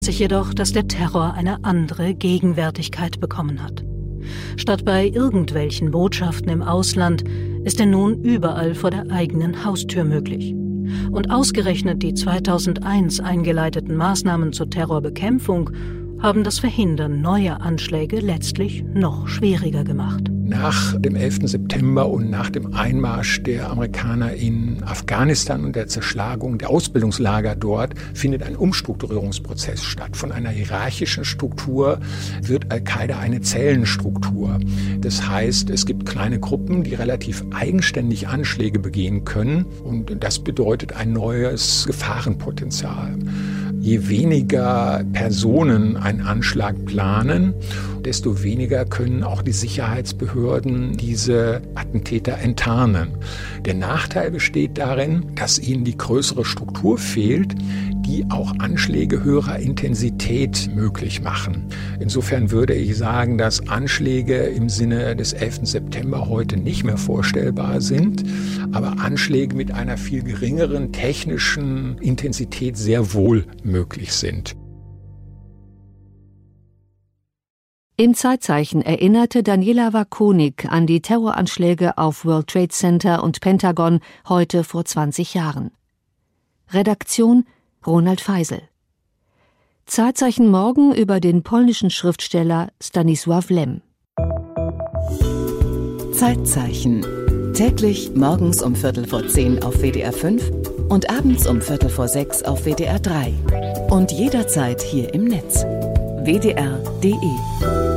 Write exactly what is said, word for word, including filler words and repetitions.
sich jedoch, dass der Terror eine andere Gegenwärtigkeit bekommen hat. Statt bei irgendwelchen Botschaften im Ausland ist er nun überall vor der eigenen Haustür möglich. Und ausgerechnet die zweitausendeins eingeleiteten Maßnahmen zur Terrorbekämpfung haben das Verhindern neuer Anschläge letztlich noch schwieriger gemacht. Nach dem elften September und nach dem Einmarsch der Amerikaner in Afghanistan und der Zerschlagung der Ausbildungslager dort findet ein Umstrukturierungsprozess statt. Von einer hierarchischen Struktur wird Al-Qaida eine Zellenstruktur. Das heißt, es gibt kleine Gruppen, die relativ eigenständig Anschläge begehen können. Und das bedeutet ein neues Gefahrenpotenzial. Je weniger Personen einen Anschlag planen, desto weniger können auch die Sicherheitsbehörden diese Attentäter enttarnen. Der Nachteil besteht darin, dass ihnen die größere Struktur fehlt, die auch Anschläge höherer Intensität möglich machen. Insofern würde ich sagen, dass Anschläge im Sinne des elften September heute nicht mehr vorstellbar sind, aber Anschläge mit einer viel geringeren technischen Intensität sehr wohl möglich sind. Im Zeitzeichen erinnerte Daniela Wakonik an die Terroranschläge auf World Trade Center und Pentagon heute vor zwanzig Jahren. Redaktion Ronald Feisel. Zeitzeichen morgen über den polnischen Schriftsteller Stanisław Lem. Zeitzeichen. Täglich morgens um Viertel vor zehn auf W D R fünf und abends um Viertel vor sechs auf W D R drei. Und jederzeit hier im Netz. W D R punkt D E